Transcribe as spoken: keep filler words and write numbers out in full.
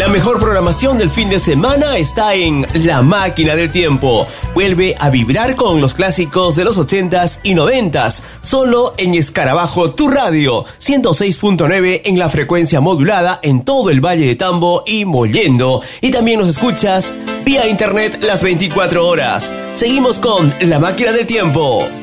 La mejor programación del fin de semana está en La Máquina del Tiempo. Vuelve a vibrar con los clásicos de los ochentas y noventas, solo en Escarabajo, tu radio, ciento seis punto nueve en la frecuencia modulada en todo el Valle de Tambo y Mollendo. Y también nos escuchas vía internet las veinticuatro horas. Seguimos con La Máquina del Tiempo.